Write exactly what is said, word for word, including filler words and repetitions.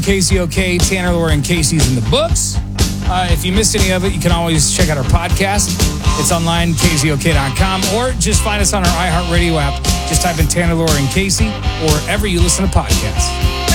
K Z O K, Tanner, Laura, and Casey's in the books. Uh, if you missed any of it, you can always check out our podcast. It's online, K Z O K dot com, or just find us on our iHeartRadio app. Just type in Tanner, Laura, and Casey, or wherever you listen to podcasts.